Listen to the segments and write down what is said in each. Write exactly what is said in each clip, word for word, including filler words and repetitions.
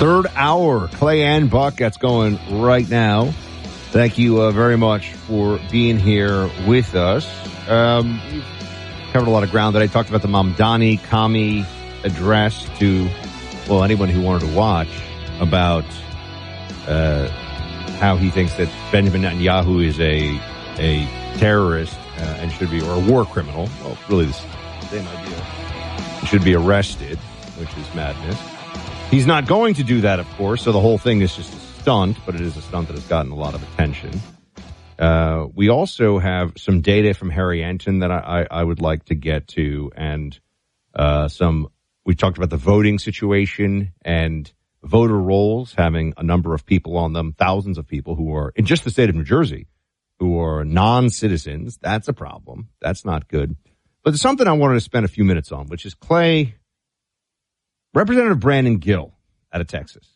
Third hour, Clay and Buck, that's going right now. Thank you uh, very much for being here with us. Um, we've covered a lot of ground today. Talked about the Mamdani Kami address to, well, anyone who wanted to watch about uh, how he thinks that Benjamin Netanyahu is a a terrorist uh, and should be, or a war criminal. Well, really the same idea. He should be arrested, which is madness. He's not going to do that, of course, so the whole thing is just a stunt, but it is a stunt that has gotten a lot of attention. Uh, we also have some data from Harry Anton that I, I, I would like to get to, and uh, some, we talked about the voting situation and voter rolls having a number of people on them, thousands of people who are, in just the state of New Jersey, who are non-citizens. That's a problem. That's not good. But there's something I wanted to spend a few minutes on, which is Clay, Representative Brandon Gill out of Texas.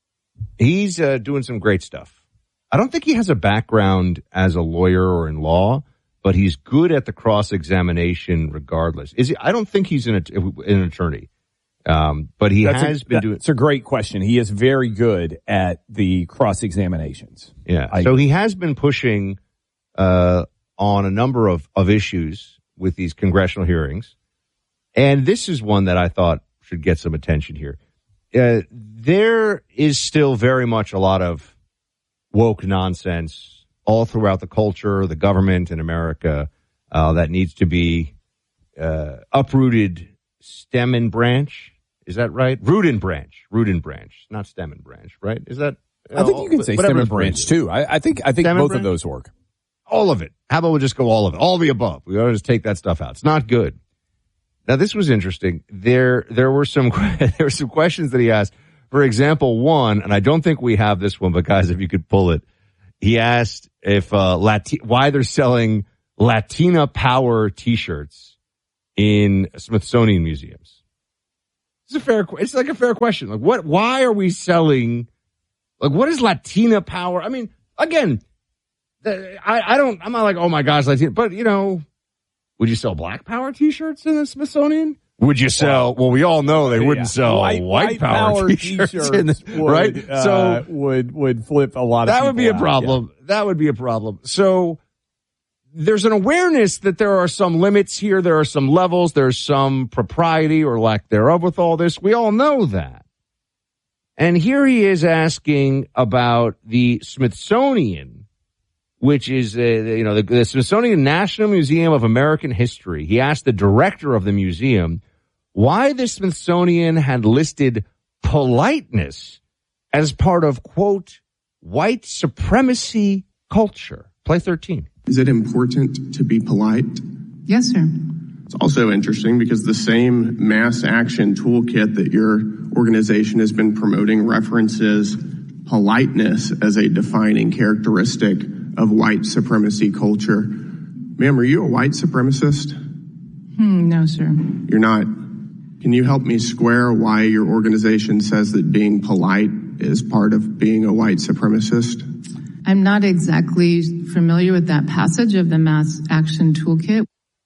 He's uh, doing some great stuff. I don't think he has a background as a lawyer or in law, but he's good at the cross-examination regardless. Is he? I don't think he's an, an attorney, um, but he that's has a, been that, doing. It's a great question. He is very good at the cross-examinations. Yeah, I, so he has been pushing uh, on a number of, of issues with these congressional hearings, and this is one that I thought should get some attention here. Uh, there is still very much a lot of woke nonsense all throughout the culture, the government in America, uh, that needs to be uh, uprooted stem and branch. Is that right? Root and branch. Root and branch, not stem and branch, right? Is that? I think you can say stem and branch too. I, I think I think stem both of those work. All of it. How about we just go all of it? All of the above. We ought to just take that stuff out. It's not good. Now, this was interesting. There, there were some, there were some questions that he asked. For example, one, and I don't think we have this one, but guys, if you could pull it, he asked if uh, Lati- why they're selling Latina Power T-shirts in Smithsonian museums. It's a fair. It's like a fair question. Like, what? Why are we selling? Like, what is Latina Power? I mean, again, I, I don't. I'm not like, oh my gosh, Latina, but you know. Would you sell Black Power T-shirts in the Smithsonian? Would you sell? Well, we all know they wouldn't yeah. sell white, white, white Power, power T-shirts, t-shirts in the, would, right? Uh, so would would flip a lot of. That would be a out, problem. Yeah. That would be a problem. So there's an awareness that there are some limits here. There are some levels. There's some propriety or lack thereof with all this. We all know that. And here he is asking about the Smithsonian, which is, uh, you know, the, the Smithsonian National Museum of American History. He asked the director of the museum why the Smithsonian had listed politeness as part of, quote, white supremacy culture. Play thirteen. Is it important to be polite? Yes, sir. It's also interesting because the same mass action toolkit that your organization has been promoting references politeness as a defining characteristic of white supremacy culture. Ma'am, are you a white supremacist? Hmm, no, sir. You're not. Can you help me square why your organization says that being polite is part of being a white supremacist? I'm not exactly familiar with that passage of the Mass Action Toolkit.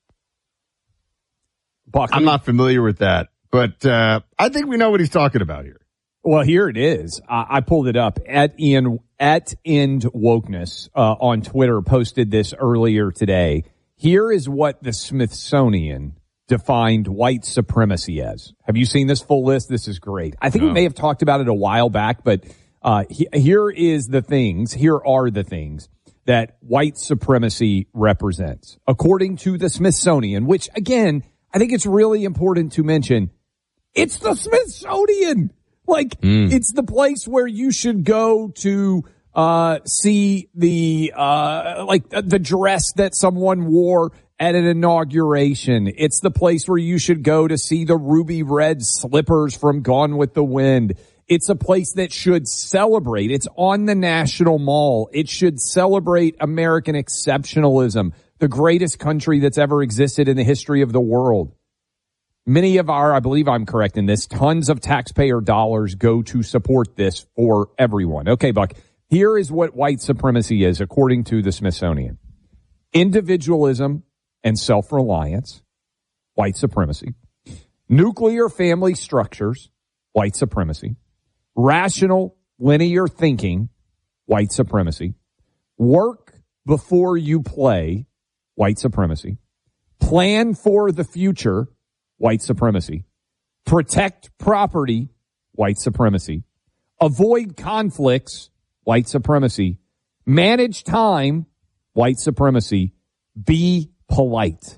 Buck, I'm not familiar with that, but uh, I think we know what he's talking about here. Well, here it is. I, I pulled it up. At Ian, at End Wokeness uh, on Twitter posted this earlier today. Here is what the Smithsonian defined white supremacy as. Have you seen this full list? This is great. I think no. we may have talked about it a while back, but uh, he, here is the things, here are the things that white supremacy represents. According to the Smithsonian, which, again, I think it's really important to mention, it's the Smithsonian. Like, mm. it's the place where you should go to uh see the uh like the dress that someone wore at an inauguration. It's the place where you should go to see the ruby red slippers from Gone with the Wind. It's a place that should celebrate. It's on the National Mall. It should celebrate American exceptionalism, the greatest country that's ever existed in the history of the world. Many of our, I believe I'm correct in this, tons of taxpayer dollars go to support this for everyone. Okay, Buck, here is what white supremacy is, according to the Smithsonian. Individualism and self-reliance, white supremacy. Nuclear family structures, white supremacy. Rational, linear thinking, white supremacy. Work before you play, white supremacy. Plan for the future, white supremacy. Protect property, white supremacy. Avoid conflicts, white supremacy. Manage time, white supremacy. Be polite.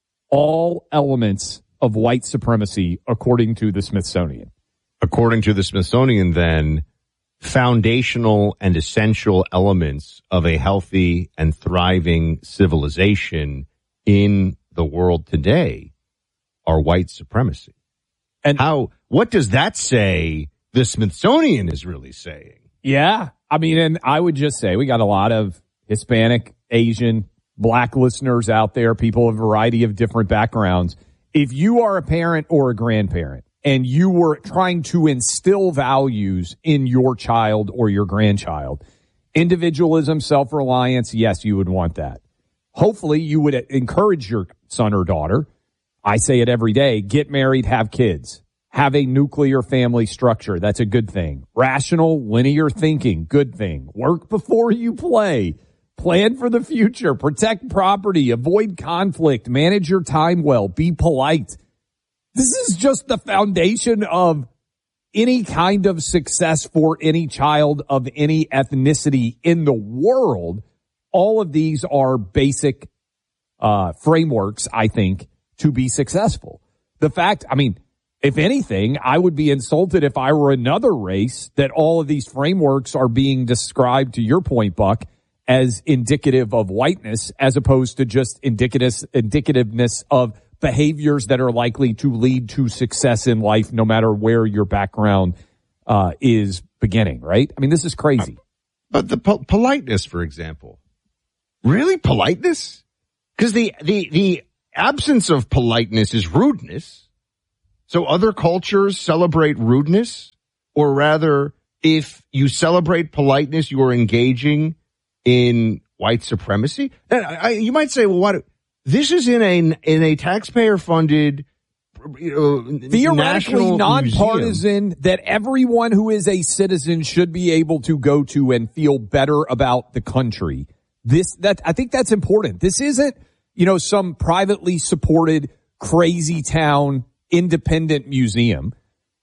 All elements of white supremacy, according to the Smithsonian. According to the Smithsonian, then, foundational and essential elements of a healthy and thriving civilization in the world today are white supremacy. And how, what does that say the Smithsonian is really saying? Yeah. I mean, and I would just say we got a lot of Hispanic, Asian, Black listeners out there, people of a variety of different backgrounds. If you are a parent or a grandparent and you were trying to instill values in your child or your grandchild, individualism, self-reliance, yes, you would want that. Hopefully you would encourage your son or daughter. I say it every day, get married, have kids, have a nuclear family structure. That's a good thing. Rational, linear thinking, good thing. Work before you play. Plan for the future. Protect property. Avoid conflict. Manage your time well. Be polite. This is just the foundation of any kind of success for any child of any ethnicity in the world. All of these are basic uh frameworks, I think, to be successful. The fact, I mean, if anything, I would be insulted if I were another race that all of these frameworks are being described, to your point, Buck, as indicative of whiteness as opposed to just indicative, indicativeness of behaviors that are likely to lead to success in life no matter where your background uh, is beginning, right? I mean, this is crazy. But the po- politeness, for example, really politeness? Because the, the, the absence of politeness is rudeness. So other cultures celebrate rudeness, or rather, if you celebrate politeness, you are engaging in white supremacy. And I, I, you might say, well, what? This is in a in a taxpayer-funded, you know, theoretically nonpartisan museum that everyone who is a citizen should be able to go to and feel better about the country. This that I think that's important. This isn't, you know, some privately supported crazy town independent museum.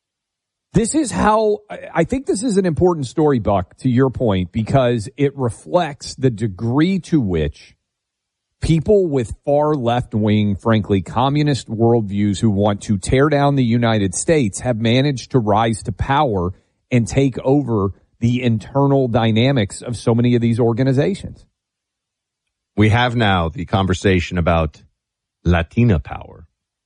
This is how I think this is an important story, Buck, to your point, because it reflects the degree to which people with far left-wing, frankly, communist worldviews who want to tear down the United States have managed to rise to power and take over the internal dynamics of so many of these organizations. We have now the conversation about Latina power.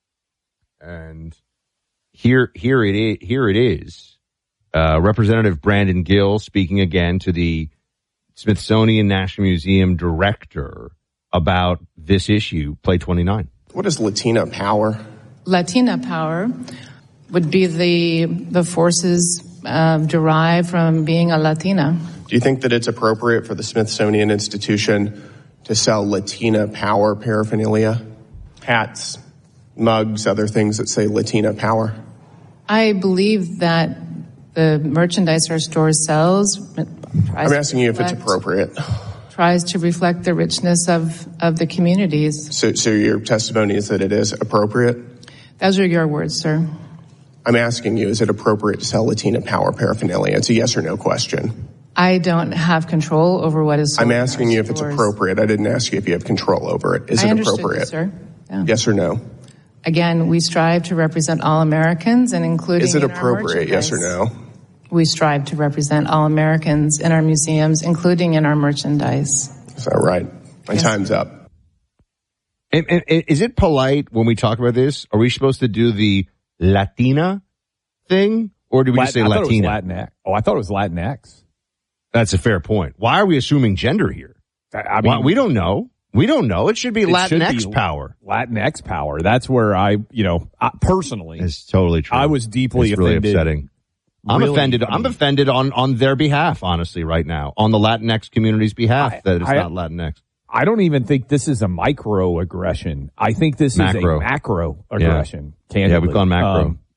And here, here it is, here it is. Uh, Representative Brandon Gill speaking again to the Smithsonian National Museum director about this issue. Play twenty-nine. What is Latina power? Latina power would be the the forces uh, derived from being a Latina. Do you think that it's appropriate for the Smithsonian Institution to sell Latina power paraphernalia? Hats, mugs, other things that say Latina power? I believe that the merchandise our store sells. I'm asking you if it's appropriate. Tries to reflect the richness of, of the communities. So, so your testimony is that it is appropriate? Those are your words, sir. I'm asking you, is it appropriate to sell Latina power paraphernalia? It's a yes or no question. I don't have control over what is sold. I'm asking you if stores. it's appropriate. I didn't ask you if you have control over it. Is I it understood appropriate? you, sir. Yeah. Yes or no? Again, we strive to represent all Americans, and including Is it in our appropriate, yes or no? We strive to represent all Americans in our museums, including in our merchandise. Is that right? My Yes. time's up. And, and, and is it polite when we talk about this? Are we supposed to do the Latina thing, or do we just say I thought Latina? It was Latinx. Oh, I thought it was Latinx. That's a fair point. Why are we assuming gender here? I mean, Why, we don't know. We don't know. It should be it Latinx should be power. Latinx power. That's where I, you know, I, personally, It's totally true. I was deeply it's really offended. upsetting. I'm Really, offended. I mean- I'm offended on, on their behalf, honestly, right now. On the Latinx community's behalf, I- that it's I- not Latinx. I don't even think this is a microaggression. I think this Macro. is a macro aggression. Yeah, we've gone macro.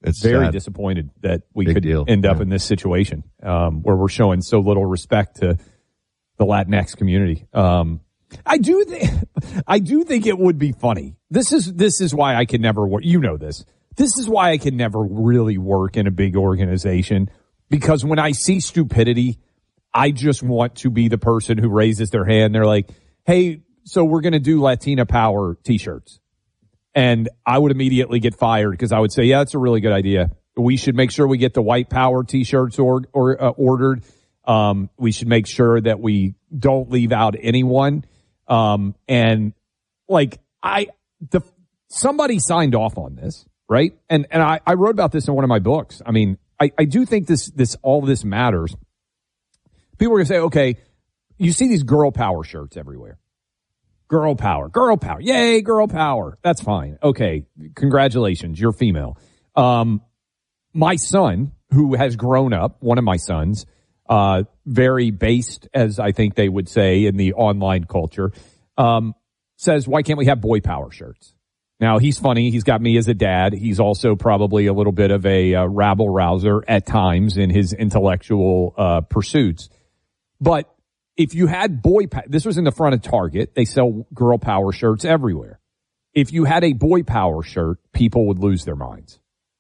It's very sad. disappointed that we Big could deal. end up Yeah. in this situation um, where we're showing so little respect to the Latinx community. Um, I do, th- I do think it would be funny. This is this is why I can never work. You know this. This is why I can never really work in a big organization, because when I see stupidity, I just want to be the person who raises their hand. They're like, "Hey, so we're going to do Latina Power T-shirts," and I would immediately get fired because I would say, "Yeah, that's a really good idea. We should make sure we get the White Power T-shirts or, or uh, ordered. Um, we should make sure that we don't leave out anyone." Um, and like I, the, somebody signed off on this, right? And, and I, I wrote about this in one of my books. I mean, I, I do think this, this, all of this matters. People are going to say, okay, you see these girl power shirts everywhere. Girl power, girl power. Yay, girl power. That's fine. Okay. Congratulations. You're female. Um, my son, who has grown up, one of my sons, Uh, very based, as I think they would say in the online culture, um, says, why can't we have boy power shirts? Now, he's funny. He's got me as a dad. He's also probably a little bit of a uh, rabble rouser at times in his intellectual uh, pursuits. But if you had boy power, this was in the front of Target. They sell girl power shirts everywhere. If you had a boy power shirt, people would lose their minds.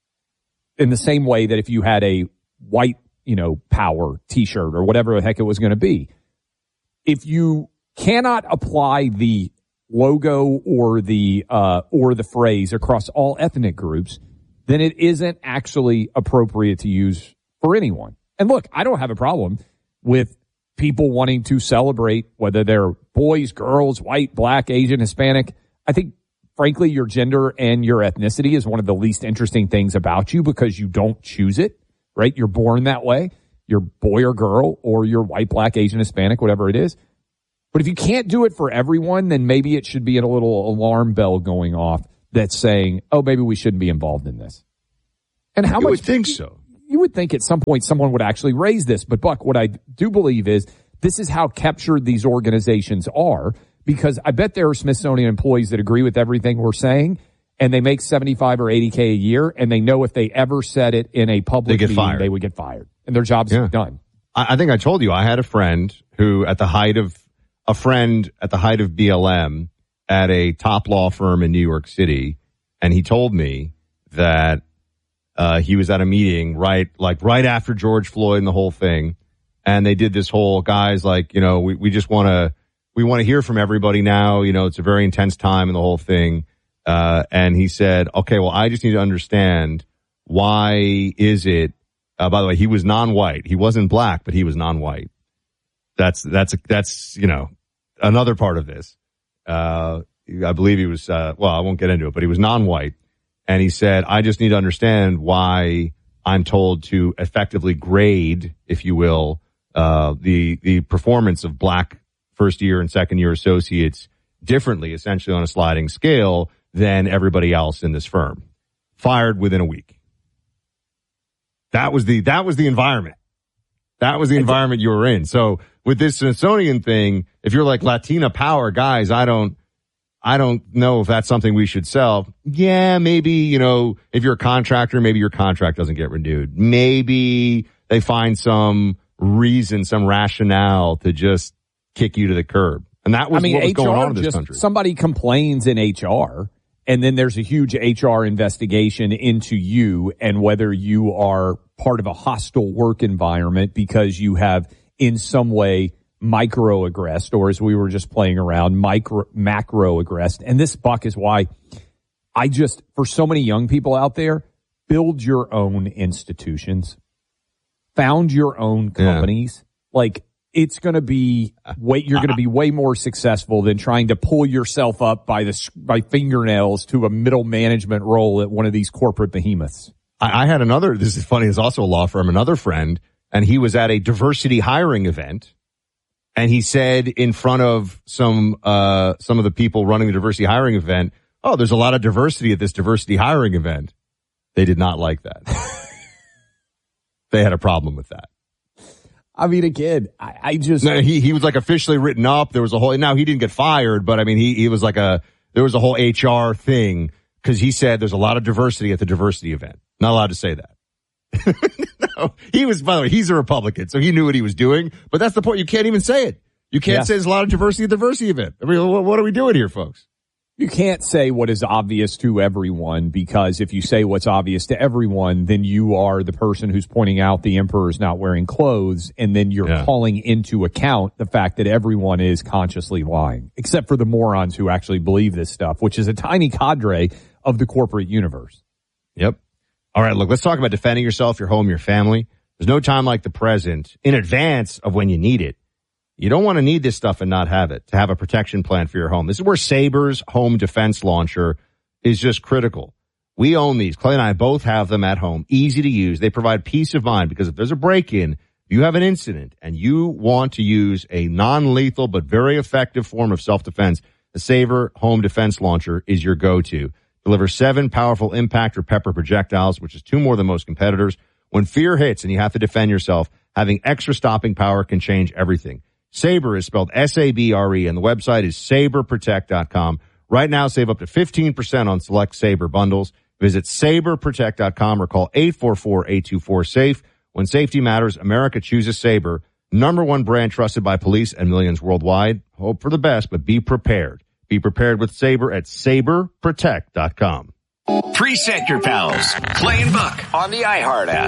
In the same way that if you had a white you know, power T-shirt or whatever the heck it was going to be. If you cannot apply the logo or the, uh, or the phrase across all ethnic groups, then it isn't actually appropriate to use for anyone. And look, I don't have a problem with people wanting to celebrate whether they're boys, girls, white, black, Asian, Hispanic. I think, frankly, your gender and your ethnicity is one of the least interesting things about you because you don't choose it. Right? You're born that way. You're boy or girl, or you're white, black, Asian, Hispanic, whatever it is. But if you can't do it for everyone, then maybe it should be a little alarm bell going off that's saying, oh, maybe we shouldn't be involved in this. And how you much would think so? You would think at some point someone would actually raise this. But Buck, what I do believe is this is how captured these organizations are, because I bet there are Smithsonian employees that agree with everything we're saying, and they make seventy-five or eighty K a year, and they know if they ever said it in a public they get meeting, fired. they would get fired, and their job's yeah. done. I, I think I told you I had a friend who, at the height of a friend at the height of B L M at a top law firm in New York City, and he told me that uh, he was at a meeting right, like right after George Floyd and the whole thing, and they did this whole guys like, you know, we we just want to we want to hear from everybody now. You know, it's a very intense time and the whole thing. Uh, and he said, okay, well, I just need to understand why is it, uh, by the way, he was non-white. He wasn't black, but he was non-white. That's, that's, that's, you know, another part of this. Uh, I believe he was, uh, well, I won't get into it, but he was non-white. And he said, I just need to understand why I'm told to effectively grade, if you will, uh, the, the performance of black first year and second year associates differently, essentially on a sliding scale, than everybody else in this firm. Fired within a week. That was the, that was the environment. That was the environment you were in. So with this Smithsonian thing, if you're like Latina Power guys, I don't, I don't know if that's something we should sell. Yeah, maybe, you know, if you're a contractor, maybe your contract doesn't get renewed. Maybe they find some reason, some rationale to just kick you to the curb. And that was I mean, what was H R going on in this just, country. Somebody complains in H R, and then there's a huge H R investigation into you and whether you are part of a hostile work environment because you have in some way microaggressed, or as we were just playing around, micro macroaggressed. And this, Buck, is why I just, for so many young people out there, build your own institutions, found your own companies. Yeah. Like, it's going to be way, you're going to be way more successful than trying to pull yourself up by the, by fingernails to a middle management role at one of these corporate behemoths. I, I had another, this is funny, it's also a law firm, another friend, and he was at a diversity hiring event, and he said in front of some, uh, some of the people running the diversity hiring event, oh, there's a lot of diversity at this diversity hiring event. They did not like that. They had a problem with that. I mean, again, I, I just... No, he, he was like officially written up. There was a whole, now he didn't get fired, but I mean, he, he was like a, there was a whole H R thing because he said there's a lot of diversity at the diversity event. Not allowed to say that. No, he was, by the way, he's a Republican, so he knew what he was doing. But that's the point. You can't even say it. You can't yeah. say there's a lot of diversity at the diversity event. I mean, what are we doing here, folks? You can't say what is obvious to everyone, because if you say what's obvious to everyone, then you are the person who's pointing out the emperor's not wearing clothes, and then you're yeah. calling into account the fact that everyone is consciously lying, except for the morons who actually believe this stuff, which is a tiny cadre of the corporate universe. Yep. All right, look, let's talk about defending yourself, your home, your family. There's no time like the present in advance of when you need it. You don't want to need this stuff and not have it, to have a protection plan for your home. This is where Saber's home defense launcher is just critical. We own these. Clay and I both have them at home. Easy to use. They provide peace of mind, because if there's a break-in, if you have an incident and you want to use a non-lethal but very effective form of self-defense, the Saber home defense launcher is your go-to. Delivers seven powerful impact or pepper projectiles, which is two more than most competitors. When fear hits and you have to defend yourself, having extra stopping power can change everything. Saber is spelled S A B R E, and the website is saber protect dot com. Right now, save up to fifteen percent on select Saber bundles. Visit saber protect dot com or call eight four four, eight two four, SAFE. When safety matters, America chooses Saber. Number one brand trusted by police and millions worldwide. Hope for the best, but be prepared. Be prepared with Saber at saber protect dot com. Preset your pals. Clay and Buck on the iHeart app.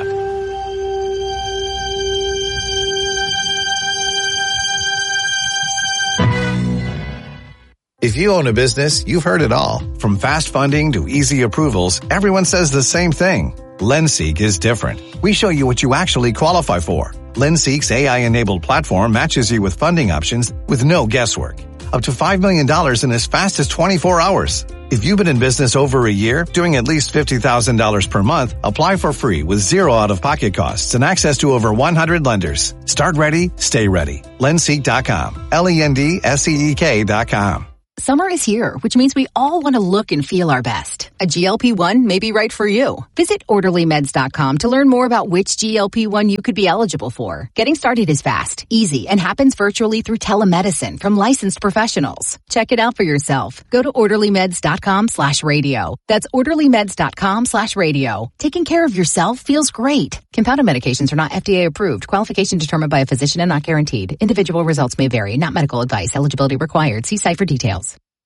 If you own a business, you've heard it all. From fast funding to easy approvals, everyone says the same thing. LendSeek is different. We show you what you actually qualify for. LendSeek's A I-enabled platform matches you with funding options with no guesswork. Up to five million dollars in as fast as twenty-four hours. If you've been in business over a year, doing at least fifty thousand dollars per month, apply for free with zero out-of-pocket costs and access to over one hundred lenders. Start ready, stay ready. Lendseek dot com. L E N D S E E K dot com. Summer is here, which means we all want to look and feel our best. A G L P one may be right for you. Visit orderly meds dot com to learn more about which G L P one you could be eligible for. Getting started is fast, easy, and happens virtually through telemedicine from licensed professionals. Check it out for yourself. Go to orderly meds dot com slash radio. That's orderly meds dot com slash radio. Taking care of yourself feels great. Compounded medications are not F D A approved. Qualification determined by a physician and not guaranteed. Individual results may vary. Not medical advice. Eligibility required. See site for details.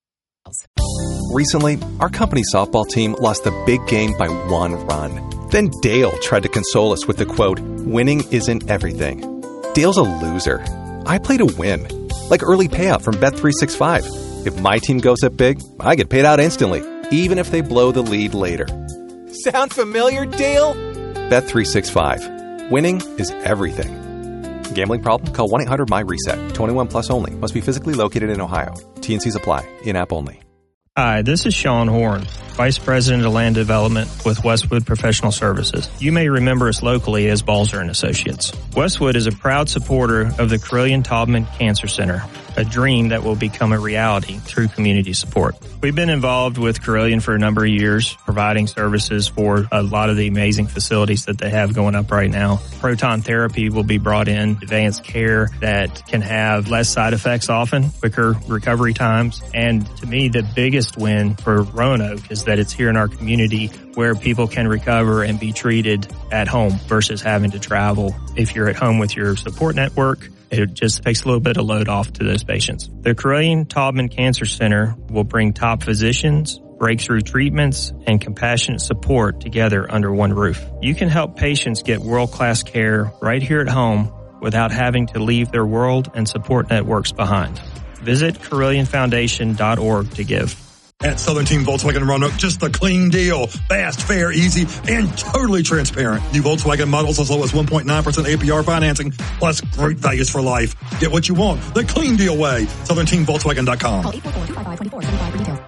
Recently, our company softball team lost the big game by one run. Then Dale tried to console us with the quote, "Winning isn't everything." Dale's a loser. I play to win. Like early payout from Bet three sixty-five. If my team goes up big, I get paid out instantly, even if they blow the lead later. Sound familiar, Dale? Bet three sixty-five. Winning is everything. Gambling problem? Call one eight hundred M Y reset. twenty-one plus only. Must be physically located in Ohio. T and Cs apply. In-app only. Hi, this is Sean Horn, Vice President of Land Development with Westwood Professional Services. You may remember us locally as Balzer and Associates. Westwood is a proud supporter of the Carilion-Taubman Cancer Center, a dream that will become a reality through community support. We've been involved with Carilion for a number of years, providing services for a lot of the amazing facilities that they have going up right now. Proton therapy will be brought in, advanced care that can have less side effects often, quicker recovery times, and to me, the biggest win for Roanoke is that it's here in our community where people can recover and be treated at home versus having to travel. If you're at home with your support network, it just takes a little bit of load off to those patients. The Carilion-Taubman Cancer Center will bring top physicians, breakthrough treatments, and compassionate support together under one roof. You can help patients get world-class care right here at home without having to leave their world and support networks behind. Visit Carilion Foundation dot org to give. At Southern Team Volkswagen Roanoke, just the clean deal. Fast, fair, easy, and totally transparent. New Volkswagen models as low as one point nine percent A P R financing, plus great values for life. Get what you want the clean deal way. Southern Team Volkswagen dot com. Call eight four four, two five five, two four seven five for details.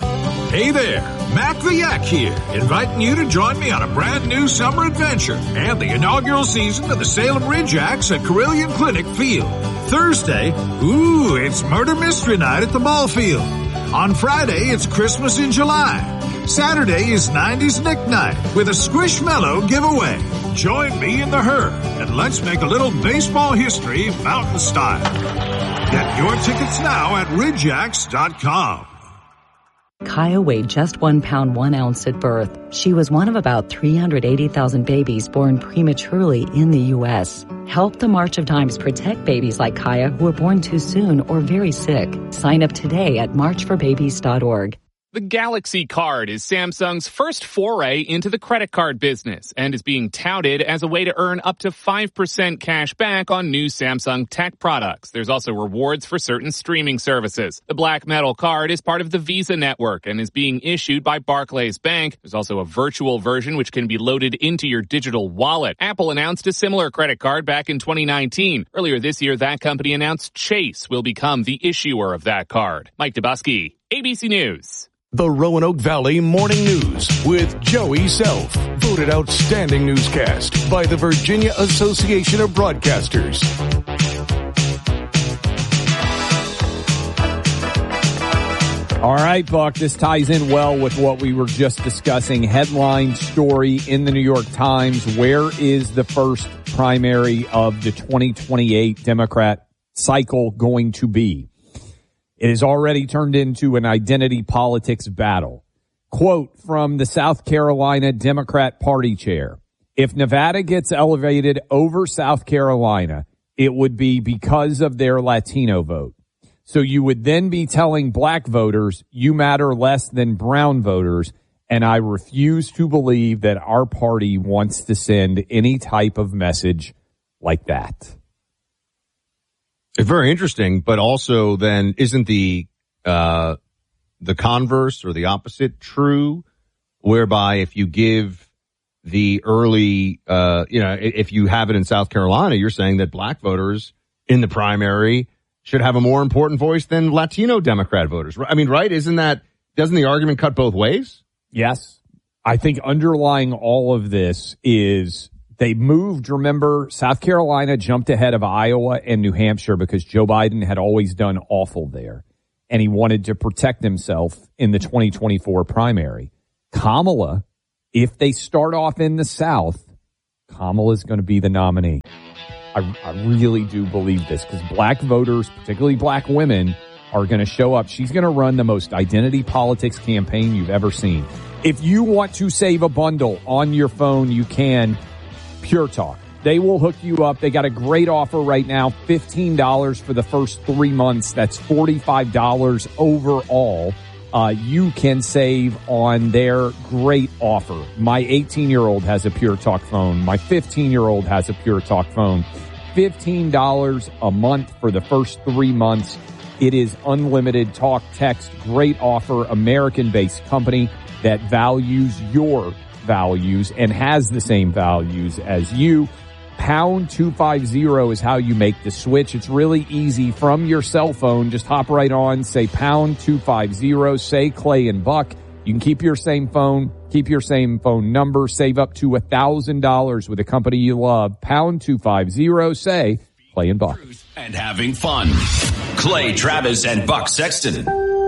Hey there, Mac the Yak here, inviting you to join me on a brand new summer adventure and the inaugural season of the Salem Ridge Yaks at Carilion Clinic Field. Thursday, ooh, it's Murder Mystery Night at the ball field. On Friday, it's Christmas in July. Saturday is nineties Nick Night with a Squishmallow giveaway. Join me in the herd and let's make a little baseball history mountain style. Get your tickets now at ridge yaks dot com. Kaya weighed just one pound, one ounce at birth. She was one of about three hundred eighty thousand babies born prematurely in the U S. Help the March of Dimes protect babies like Kaya who are born too soon or very sick. Sign up today at march for babies dot org. The Galaxy Card is Samsung's first foray into the credit card business and is being touted as a way to earn up to five percent cash back on new Samsung tech products. There's also rewards for certain streaming services. The Black Metal Card is part of the Visa network and is being issued by Barclays Bank. There's also a virtual version which can be loaded into your digital wallet. Apple announced a similar credit card back in twenty nineteen. Earlier this year, that company announced Chase will become the issuer of that card. Mike Dubusky, A B C News. The Roanoke Valley Morning News with Joey Self, voted outstanding newscast by the Virginia Association of Broadcasters. All right, Buck, this ties in well with what we were just discussing. Headline story in the New York Times. Where is the first primary of the twenty twenty-eight Democrat cycle going to be? It has already turned into an identity politics battle. Quote from the South Carolina Democrat Party chair. If Nevada gets elevated over South Carolina, it would be because of their Latino vote. So you would then be telling black voters you matter less than brown voters, and I refuse to believe that our party wants to send any type of message like that. It's very interesting, but also then isn't the uh the converse or the opposite true, whereby if you give the early, uh you know, if you have it in South Carolina, you're saying that black voters in the primary should have a more important voice than Latino Democrat voters. I mean, right? Isn't that, doesn't the argument cut both ways? Yes. I think underlying all of this is they moved, remember, South Carolina jumped ahead of Iowa and New Hampshire because Joe Biden had always done awful there, and he wanted to protect himself in the twenty twenty-four primary. Kamala, if they start off in the South, Kamala is going to be the nominee. I, I really do believe this because black voters, particularly black women, are going to show up. She's going to run the most identity politics campaign you've ever seen. If you want to save a bundle on your phone, you can. Pure Talk. They will hook you up. They got a great offer right now, fifteen dollars for the first three months. That's forty-five dollars overall. Uh, you can save on their great offer. My eighteen-year-old has a Pure Talk phone. My fifteen-year-old has a Pure Talk phone. fifteen dollars a month for the first three months. It is unlimited talk, text, great offer, American-based company that values your values and has the same values as you. Pound two fifty is how you make the switch. It's really easy from your cell phone. Just hop right on, say pound two fifty, say Clay and Buck. You can keep your same phone, keep your same phone number, save up to one thousand dollars with a company you love. Pound two fifty, say Clay and Buck. And having fun. Clay Travis and Buck Sexton.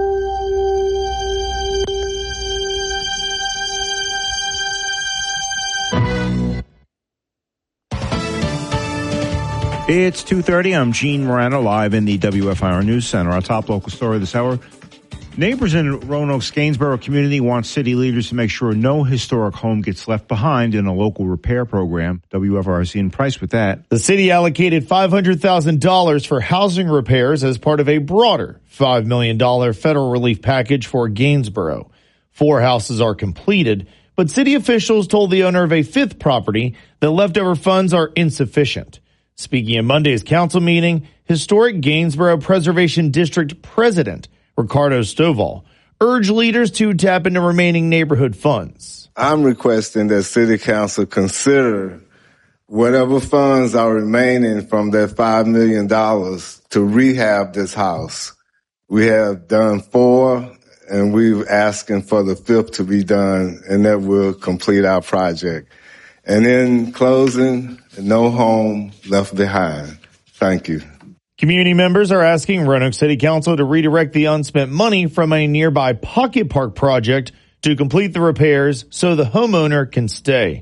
It's two thirty. I'm Gene Morano, live in the W F I R News Center. Our top local story this hour. Neighbors in Roanoke's Gainsborough community want city leaders to make sure no historic home gets left behind in a local repair program. W F I R in Price with that. The city allocated five hundred thousand dollars for housing repairs as part of a broader five million dollars federal relief package for Gainsborough. Four houses are completed, but city officials told the owner of a fifth property that leftover funds are insufficient. Speaking at Monday's council meeting, historic Gainsborough Preservation District President Ricardo Stovall urged leaders to tap into remaining neighborhood funds. I'm requesting that City Council consider whatever funds are remaining from that five million dollars to rehab this house. We have done four, and we're asking for the fifth to be done, and that will complete our project. And in closing, no home left behind. Thank you. Community members are asking Roanoke City Council to redirect the unspent money from a nearby pocket park project to complete the repairs so the homeowner can stay.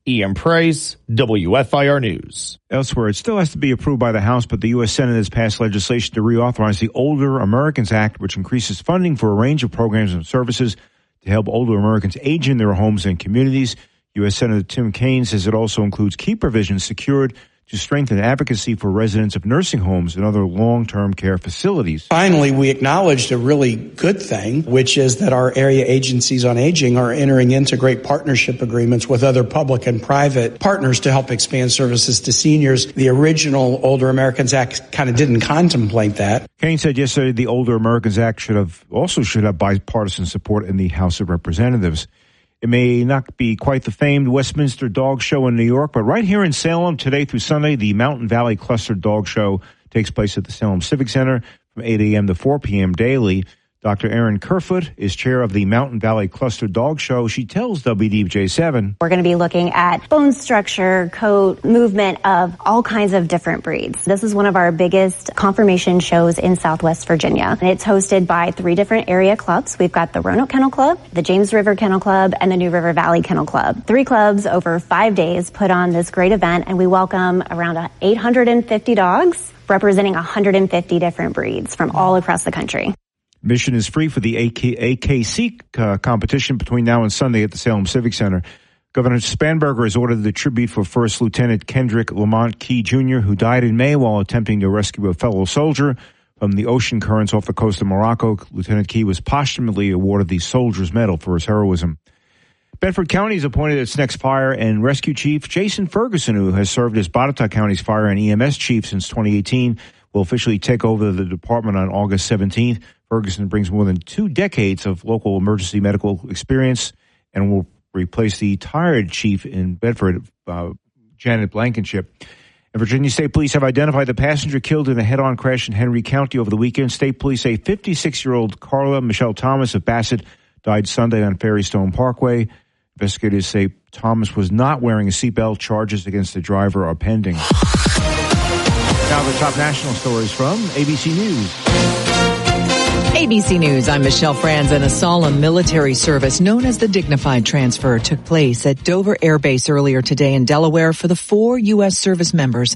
Ian Price, W F I R News. Elsewhere, it still has to be approved by the House, but the U S. Senate has passed legislation to reauthorize the Older Americans Act, which increases funding for a range of programs and services to help older Americans age in their homes and communities. U S. Senator Tim Kaine says it also includes key provisions secured to strengthen advocacy for residents of nursing homes and other long-term care facilities. Finally, we acknowledged a really good thing, which is that our area agencies on aging are entering into great partnership agreements with other public and private partners to help expand services to seniors. The original Older Americans Act kind of didn't contemplate that. Kaine said yesterday the Older Americans Act should have also should have bipartisan support in the House of Representatives. It may not be quite the famed Westminster Dog Show in New York, but right here in Salem, today through Sunday, the Mountain Valley Cluster Dog Show takes place at the Salem Civic Center from eight a.m. to four p.m. daily. Doctor Erin Kerfoot is chair of the Mountain Valley Cluster Dog Show. She tells W D J seven. We're going to be looking at bone structure, coat, movement of all kinds of different breeds. This is one of our biggest conformation shows in Southwest Virginia. It's hosted by three different area clubs. We've got the Roanoke Kennel Club, the James River Kennel Club, and the New River Valley Kennel Club. Three clubs over five days put on this great event, and we welcome around eight hundred fifty dogs representing one hundred fifty different breeds from all across the country. Admission is free for the A K C uh, competition between now and Sunday at the Salem Civic Center. Governor Spanberger has ordered the tribute for First Lieutenant Kendrick Lamont Key Junior, who died in May while attempting to rescue a fellow soldier from the ocean currents off the coast of Morocco. Lieutenant Key was posthumously awarded the Soldier's Medal for his heroism. Bedford County has appointed its next fire and rescue chief. Jason Ferguson, who has served as Botetourt County's fire and E M S chief since twenty eighteen, will officially take over the department on August seventeenth. Ferguson brings more than two decades of local emergency medical experience and will replace the tired chief in Bedford, uh, Janet Blankenship. And Virginia State Police have identified the passenger killed in a head-on crash in Henry County over the weekend. State Police say fifty-six-year-old Carla Michelle Thomas of Bassett died Sunday on Ferrystone Parkway. Investigators say Thomas was not wearing a seatbelt. Charges against the driver are pending. Now the top national stories from A B C News. A B C News, I'm Michelle Franzen. A solemn military service known as the Dignified Transfer took place at Dover Air Base earlier today in Delaware for the four U S service members